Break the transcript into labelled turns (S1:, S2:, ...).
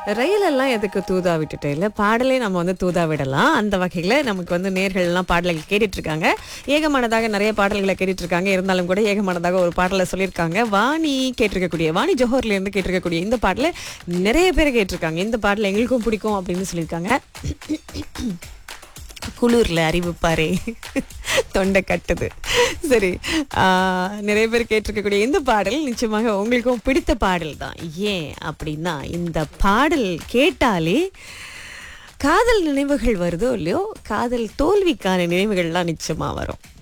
S1: ரயிலெல்லாம் எதுக்கு தூதா விட்டுட்டு இல்ல பாடலே நம்ம வந்து தூதா விடலாம். அந்த வகையில நமக்கு வந்து நேர்கள் எல்லாம் பாடல்கள் கேட்டுட்டு இருக்காங்க. ஏகமானதாக நிறைய பாடல்களை கேட்டுட்டு இருக்காங்க. இருந்தாலும் கூட ஏகமானதாக ஒரு பாடலை சொல்லியிருக்காங்க. வாணி கேட்டிருக்கக்கூடிய வாணி ஜோஹர்ல இருந்து கேட்டிருக்கக்கூடிய இந்த பாடலை நிறைய பேர் கேட்டிருக்காங்க. இந்த பாடல் எங்களுக்கும் பிடிக்கும் அப்படின்னு சொல்லியிருக்காங்க. குளூர்ல அறிவிப்பாரே தொண்டை கட்டுது. சரி, நிறைய பேர் கேட்டிருக்கக்கூடிய இந்த பாடல் நிச்சயமாக உங்களுக்கும் பிடித்த பாடல் தான். ஏன் அப்படின்னா இந்த பாடல் கேட்டாலே காதல் நினைவுகள் வருதோ இல்லையோ, காதல் தோல்விக்கான நினைவுகள்லாம் நிச்சயமா வரும்.